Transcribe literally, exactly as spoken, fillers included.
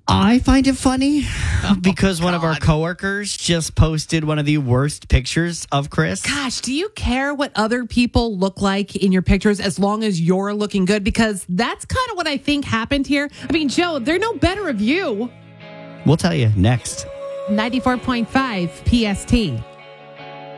I find it funny because Oh, one of our God. coworkers just posted one of the worst pictures of Chris. Gosh, do you care what other people look like in your pictures as long as you're looking good? Because that's kind of what I think happened here. I mean, Joe, they're no better of you. We'll tell you next. ninety-four point five P S T.